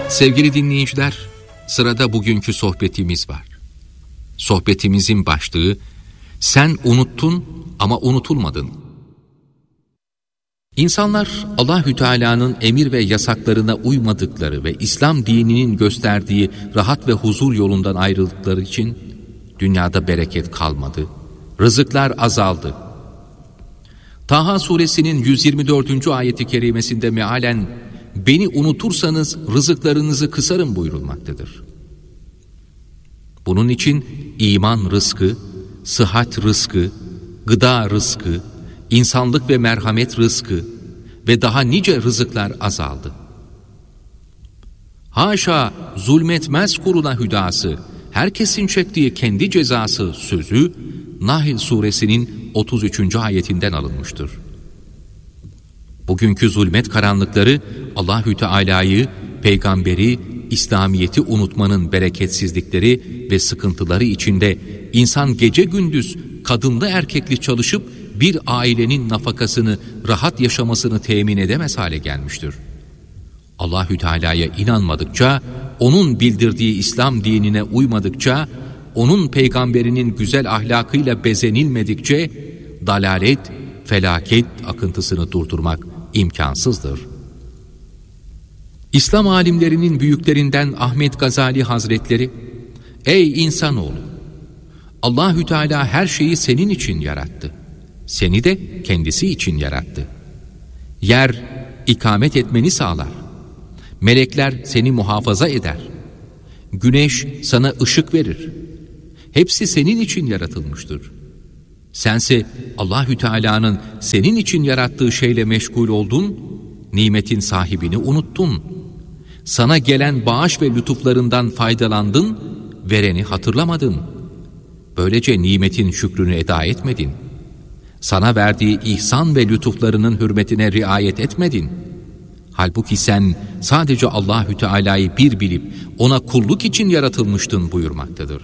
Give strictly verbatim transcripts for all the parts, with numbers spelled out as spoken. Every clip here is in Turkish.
Sevgili dinleyiciler, sırada bugünkü sohbetimiz var. Sohbetimizin başlığı, sen unuttun ama unutulmadın. İnsanlar Allahü Teala'nın emir ve yasaklarına uymadıkları ve İslam dininin gösterdiği rahat ve huzur yolundan ayrıldıkları için dünyada bereket kalmadı, rızıklar azaldı. Taha suresinin yüz yirmi dördüncü ayeti kerimesinde mealen beni unutursanız rızıklarınızı kısarım buyurulmaktadır. Bunun için iman rızkı, sıhhat rızkı, gıda rızkı, insanlık ve merhamet rızkı ve daha nice rızıklar azaldı. Haşa zulmetmez kuluna hüdası, herkesin çektiği kendi cezası sözü Nahl suresinin otuz üçüncü ayetinden alınmıştır. Bugünkü zulmet karanlıkları Allahü Teala'yı, peygamberi, İslamiyeti unutmanın bereketsizlikleri ve sıkıntıları içinde insan gece gündüz kadınlı erkekli çalışıp bir ailenin nafakasını, rahat yaşamasını temin edemez hale gelmiştir. Allahü Teala'ya inanmadıkça, onun bildirdiği İslam dinine uymadıkça, onun peygamberinin güzel ahlakıyla bezenilmedikçe dalalet, felaket akıntısını durdurmak imkansızdır. İslam alimlerinin büyüklerinden Ahmet Gazali Hazretleri, ey insanoğlu! Allahü Teala her şeyi senin için yarattı. Seni de kendisi için yarattı. Yer ikamet etmeni sağlar. Melekler seni muhafaza eder. Güneş sana ışık verir. Hepsi senin için yaratılmıştır. Sense Allahü Teala'nın senin için yarattığı şeyle meşgul oldun, nimetin sahibini unuttun. Sana gelen bağış ve lütuflarından faydalandın, vereni hatırlamadın. Böylece nimetin şükrünü eda etmedin. Sana verdiği ihsan ve lütuflarının hürmetine riayet etmedin. Halbuki sen sadece Allahü Teala'yı bir bilip ona kulluk için yaratılmıştın buyurmaktadır.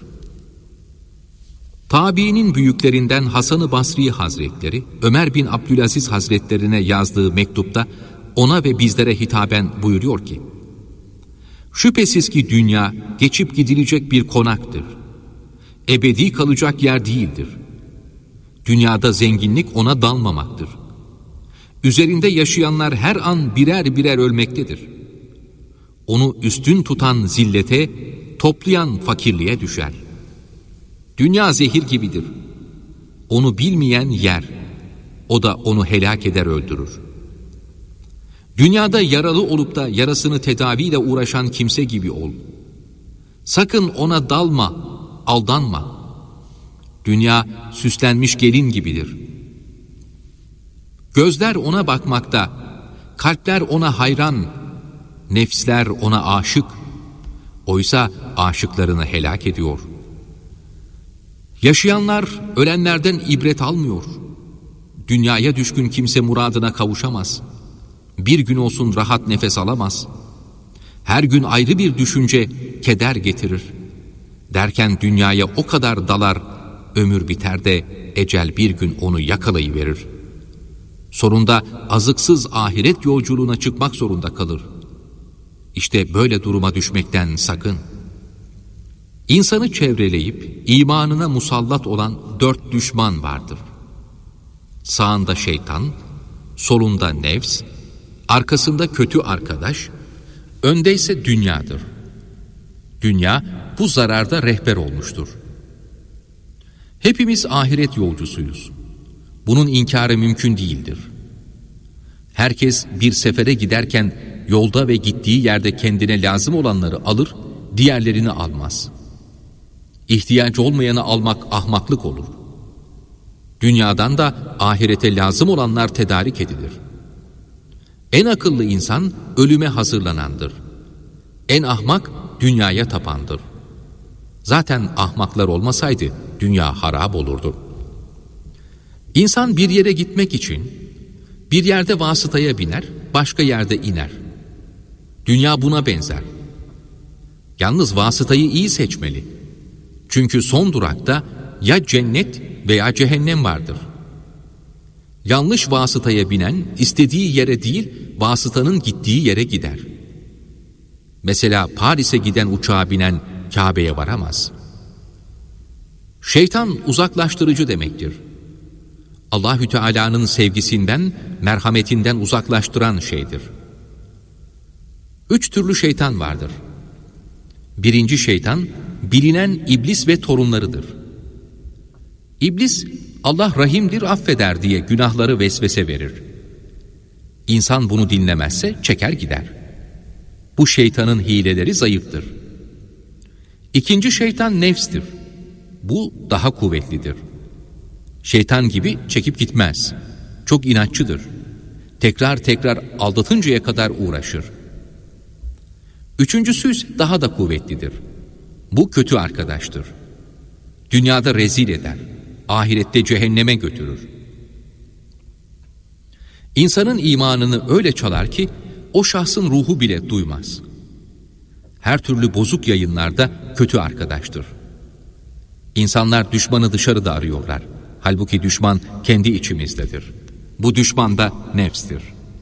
Tabiinin büyüklerinden Hasan-ı Basri Hazretleri, Ömer bin Abdülaziz Hazretlerine yazdığı mektupta ona ve bizlere hitaben buyuruyor ki, şüphesiz ki dünya geçip gidilecek bir konaktır. Ebedi kalacak yer değildir. Dünyada zenginlik ona dalmamaktır. Üzerinde yaşayanlar her an birer birer ölmektedir. Onu üstün tutan zillete, toplayan fakirliğe düşer. Dünya zehir gibidir. Onu bilmeyen yer, o da onu helak eder öldürür. Dünyada yaralı olup da yarasını tedaviyle uğraşan kimse gibi ol. Sakın ona dalma, aldanma. Dünya süslenmiş gelin gibidir. Gözler ona bakmakta, kalpler ona hayran, nefsler ona aşık. Oysa aşıklarını helak ediyor. Yaşayanlar ölenlerden ibret almıyor. Dünyaya düşkün kimse muradına kavuşamaz. Bir gün olsun rahat nefes alamaz. Her gün ayrı bir düşünce keder getirir. Derken dünyaya o kadar dalar, ömür biter de ecel bir gün onu yakalayıverir. Sonunda azıksız ahiret yolculuğuna çıkmak zorunda kalır. İşte böyle duruma düşmekten sakın. İnsanı çevreleyip imanına musallat olan dört düşman vardır. Sağında şeytan, solunda nefs, arkasında kötü arkadaş, önde ise dünyadır. Dünya bu zararda rehber olmuştur. Hepimiz ahiret yolcusuyuz. Bunun inkarı mümkün değildir. Herkes bir sefere giderken yolda ve gittiği yerde kendine lazım olanları alır, diğerlerini almaz. İhtiyacı olmayanı almak ahmaklık olur. Dünyadan da ahirete lazım olanlar tedarik edilir. En akıllı insan ölüme hazırlanandır. En ahmak dünyaya tapandır. Zaten ahmaklar olmasaydı dünya harap olurdu. İnsan bir yere gitmek için bir yerde vasıtaya biner, başka yerde iner. Dünya buna benzer. Yalnız vasıtayı iyi seçmeli. Çünkü son durakta ya cennet veya cehennem vardır. Yanlış vasıtaya binen istediği yere değil, vasıtanın gittiği yere gider. Mesela Paris'e giden uçağa binen Kabe'ye varamaz. Şeytan uzaklaştırıcı demektir. Allahü Teala'nın sevgisinden, merhametinden uzaklaştıran şeydir. Üç türlü şeytan vardır. Birinci şeytan, bilinen iblis ve torunlarıdır. İblis, Allah rahimdir, affeder diye günahları vesvese verir. İnsan bunu dinlemezse çeker gider. Bu şeytanın hileleri zayıftır. İkinci şeytan nefstir. Bu daha kuvvetlidir. Şeytan gibi çekip gitmez. Çok inatçıdır. Tekrar tekrar aldatıncaya kadar uğraşır. Üçüncüsü ise daha da kuvvetlidir. Bu kötü arkadaştır. Dünyada rezil eder. Ahirette cehenneme götürür. İnsanın imanını öyle çalar ki o şahsın ruhu bile duymaz. Her türlü bozuk yayınlarda kötü arkadaştır. İnsanlar düşmanı dışarıda arıyorlar. Halbuki düşman kendi içimizdedir. Bu düşman da nefstir.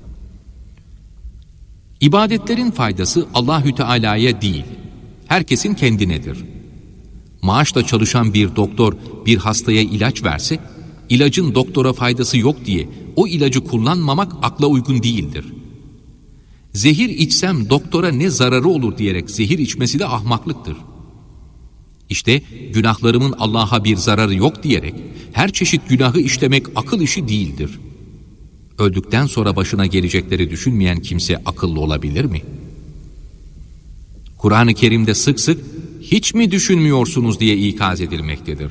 İbadetlerin faydası Allahü Teala'ya değil, herkesin kendinedir. Maaşla çalışan bir doktor bir hastaya ilaç verse, ilacın doktora faydası yok diye o ilacı kullanmamak akla uygun değildir. Zehir içsem doktora ne zararı olur diyerek zehir içmesi de ahmaklıktır. İşte günahlarımın Allah'a bir zararı yok diyerek her çeşit günahı işlemek akıl işi değildir. Öldükten sonra başına gelecekleri düşünmeyen kimse akıllı olabilir mi? Kur'an-ı Kerim'de sık sık hiç mi düşünmüyorsunuz diye ikaz edilmektedir.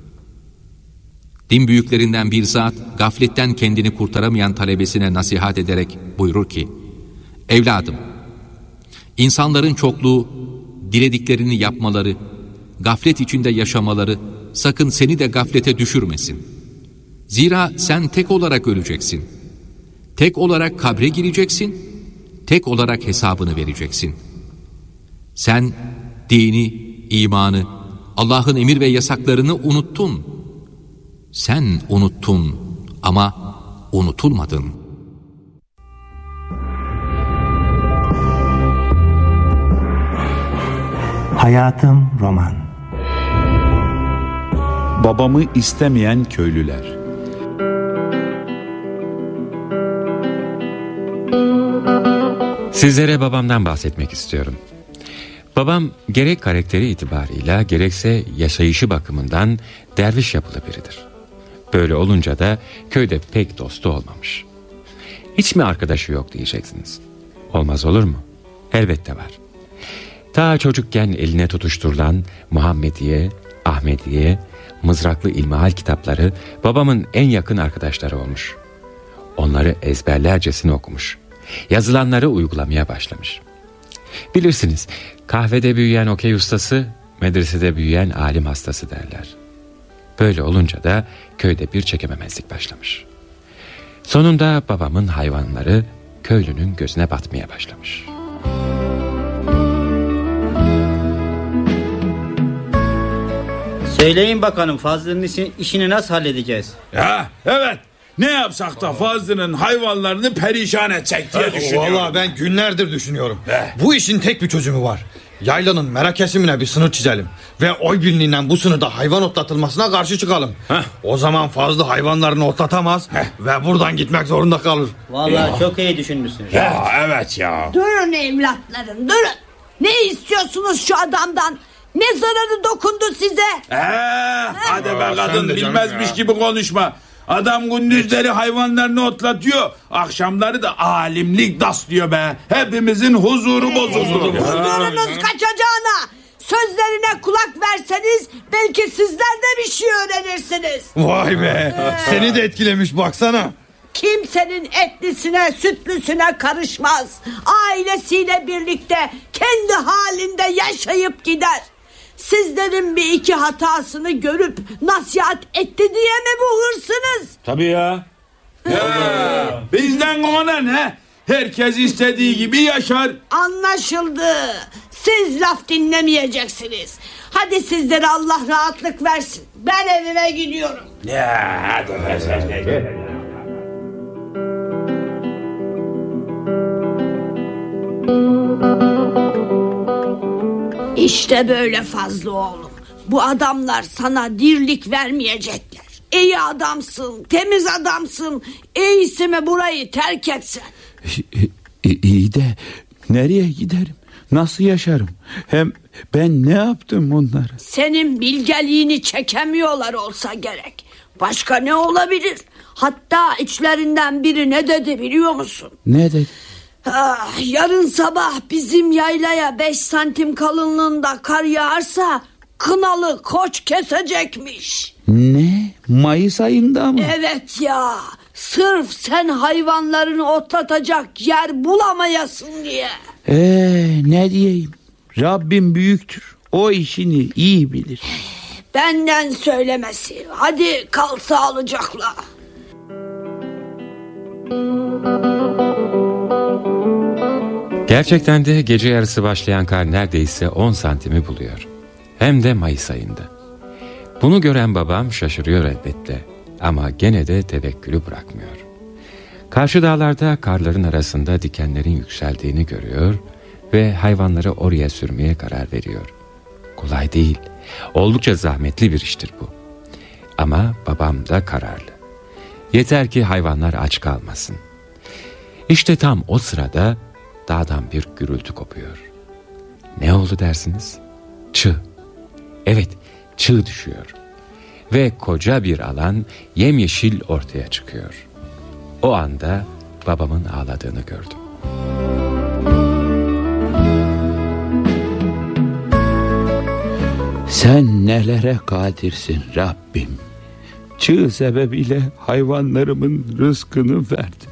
Din büyüklerinden bir zat gafletten kendini kurtaramayan talebesine nasihat ederek buyurur ki: evladım, insanların çokluğu, dilediklerini yapmaları, gaflet içinde yaşamaları sakın seni de gaflete düşürmesin. Zira sen tek olarak öleceksin. Tek olarak kabre gireceksin. Tek olarak hesabını vereceksin. Sen dini, imanı, Allah'ın emir ve yasaklarını unuttun. Sen unuttun ama unutulmadın. Hayatım roman. Babamı istemeyen köylüler. Sizlere babamdan bahsetmek istiyorum. Babam gerek karakteri itibarıyla gerekse yaşayışı bakımından derviş yapılı biridir. Böyle olunca da köyde pek dostu olmamış. Hiç mi arkadaşı yok diyeceksiniz. Olmaz olur mu? Elbette var. Ta çocukken eline tutuşturulan Muhammediye, Ahmediye, mızraklı ilmihal kitapları babamın en yakın arkadaşları olmuş. Onları ezberlercesine okumuş. Yazılanları uygulamaya başlamış. Bilirsiniz, kahvede büyüyen okey ustası, medresede büyüyen alim hastası derler. Böyle olunca da köyde bir çekememezlik başlamış. Sonunda babamın hayvanları köylünün gözüne batmaya başlamış. Söyleyin bakalım Fazlı'nın işini nasıl halledeceğiz? Ya evet. Ne yapsak da Fazlı'nın hayvanlarını perişan edecek diye düşünüyorum. Vallahi ben günlerdir düşünüyorum. Bu işin tek bir çözümü var. Yaylanın mera kesimine bir sınır çizelim. Ve oy birliğiyle bu sınırda hayvan otlatılmasına karşı çıkalım. Heh. O zaman Fazlı hayvanlarını otlatamaz. Heh. Ve buradan gitmek zorunda kalır. Vallahi ya. Çok iyi düşünmüşsünüz. Ya evet ya. Durun evlatlarım, durun. Ne istiyorsunuz şu adamdan? Ne zararı dokundu size? Ee, hadi be kadın, bilmezmiş gibi konuşma. Adam gündüzleri hayvanlarını otlatıyor, akşamları da alimlik daslıyor be. Hepimizin huzuru ee, bozuldu. Huzurunuz kaçacağına sözlerine kulak verseniz belki sizler de bir şey öğrenirsiniz. Vay be, ee, seni de etkilemiş baksana. Kimsenin etlisine sütlüsüne karışmaz. Ailesiyle birlikte kendi halinde yaşayıp gider. Sizlerin bir iki hatasını görüp nasihat etti diye mi bu hırsınız? Tabii ya. ya. Bizden ona ne? Herkes istediği gibi yaşar. Anlaşıldı. Siz laf dinlemeyeceksiniz. Hadi sizlere Allah rahatlık versin. Ben evime gidiyorum. Ya hadi be. İşte böyle Fazlı oğlum. Bu adamlar sana dirlik vermeyecekler. İyi adamsın, temiz adamsın. İyisi mi burayı terk etsen? İyi de nereye giderim? Nasıl yaşarım? Hem ben ne yaptım onlara? Senin bilgeliğini çekemiyorlar olsa gerek. Başka ne olabilir? Hatta içlerinden biri ne dedi biliyor musun? Ne dedi? Ah, yarın sabah bizim yaylaya beş santim kalınlığında kar yağarsa kınalı koç kesecekmiş. Ne? Mayıs ayında mı? Evet ya. Sırf sen hayvanlarını otlatacak yer bulamayasın diye. Ee, ne diyeyim? Rabbim büyüktür. O işini iyi bilir. Benden söylemesi. Hadi kal sağlıcakla. Gerçekten de gece yarısı başlayan kar neredeyse on santimi buluyor. Hem de Mayıs ayında. Bunu gören babam şaşırıyor elbette. Ama gene de tevekkülü bırakmıyor. Karşı dağlarda karların arasında dikenlerin yükseldiğini görüyor ve hayvanları oraya sürmeye karar veriyor. Kolay değil, oldukça zahmetli bir iştir bu. Ama babam da kararlı. Yeter ki hayvanlar aç kalmasın. İşte tam o sırada dağdan bir gürültü kopuyor. Ne oldu dersiniz? Çığ. Evet, çığ düşüyor. Ve koca bir alan yemyeşil ortaya çıkıyor. O anda babamın ağladığını gördüm. Sen nelere kadirsin Rabbim. Çığ sebebiyle hayvanlarımın rızkını verdin.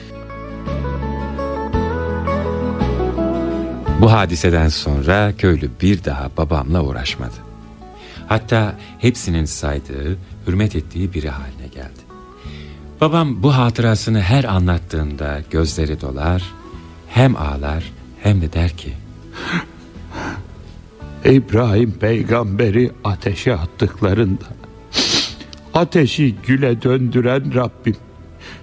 Bu hadiseden sonra köylü bir daha babamla uğraşmadı. Hatta hepsinin saydığı, hürmet ettiği biri haline geldi. Babam bu hatırasını her anlattığında gözleri dolar, hem ağlar hem de der ki: İbrahim peygamberi ateşe attıklarında ateşi güle döndüren Rabbim,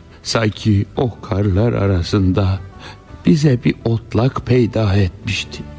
sanki o karlar arasında bize bir otlak peyda etmişti.